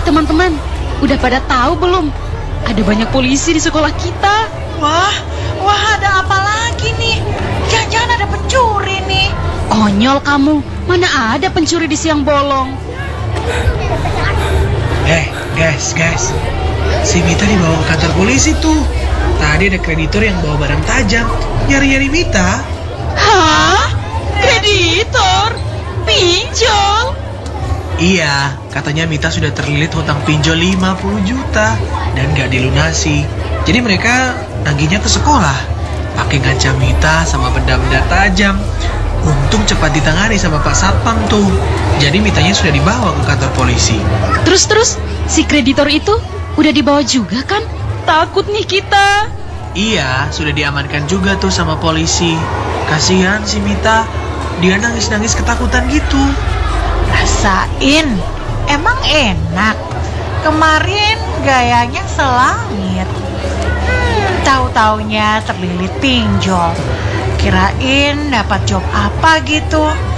teman-teman, udah pada tahu belum? Ada banyak polisi di sekolah kita. Wah, ada apa lagi nih? Jangan-jangan ada pencuri nih. Onyol kamu, mana ada pencuri di siang bolong? Guys, si Mita dibawa ke kantor polisi tuh. Tadi ada kreditor yang bawa barang tajam, nyari-nyari Mita. Hah? Kreditor? Pinjol? Iya, katanya Mita sudah terlilit hutang pinjol 50 juta dan gak dilunasi. Jadi mereka nagihnya ke sekolah, pakai ngancam Mita sama benda-benda tajam. Untung cepat ditangani sama Pak Satpam tuh. Jadi Mitanya sudah dibawa ke kantor polisi. Terus, si kreditor itu udah dibawa juga kan? Takut nih kita. Iya, sudah diamankan juga tuh sama polisi. Kasihan si Mita, dia nangis-nangis ketakutan gitu. Rasain, emang enak. Kemarin gayanya selangit. Tahu-taunya terlilit pinjol. Kirain dapat job apa gitu.